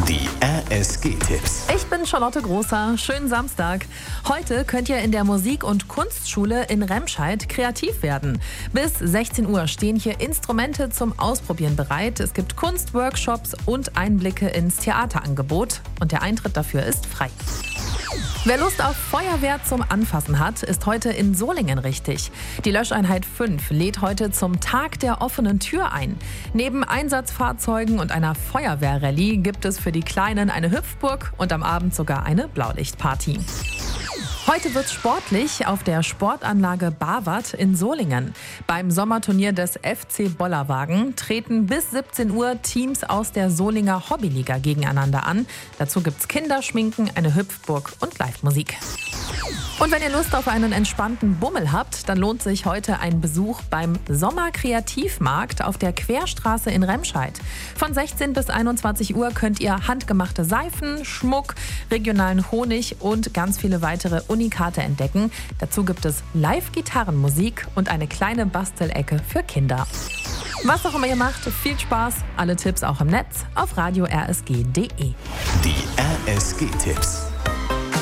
Die RSG-Tipps. Ich bin Charlotte Großer. Schönen Samstag. Heute könnt ihr in der Musik- und Kunstschule in Remscheid kreativ werden. Bis 16 Uhr stehen hier Instrumente zum Ausprobieren bereit. Es gibt Kunstworkshops und Einblicke ins Theaterangebot. Und der Eintritt dafür ist frei. Wer Lust auf Feuerwehr zum Anfassen hat, ist heute in Solingen richtig. Die Löscheinheit 5 lädt heute zum Tag der offenen Tür ein. Neben Einsatzfahrzeugen und einer Feuerwehrrallye gibt es für die Kleinen eine Hüpfburg und am Abend sogar eine Blaulichtparty. Heute wird's sportlich auf der Sportanlage Barwart in Solingen. Beim Sommerturnier des FC Bollerwagen treten bis 17 Uhr Teams aus der Solinger Hobbyliga gegeneinander an. Dazu gibt's Kinderschminken, eine Hüpfburg und Live-Musik. Und wenn ihr Lust auf einen entspannten Bummel habt, dann lohnt sich heute ein Besuch beim Sommerkreativmarkt auf der Querstraße in Remscheid. Von 16 bis 21 Uhr könnt ihr handgemachte Seifen, Schmuck, regionalen Honig und ganz viele weitere Unikate entdecken. Dazu gibt es Live-Gitarrenmusik und eine kleine Bastelecke für Kinder. Was auch immer ihr macht, viel Spaß. Alle Tipps auch im Netz auf radio-rsg.de. Die RSG-Tipps.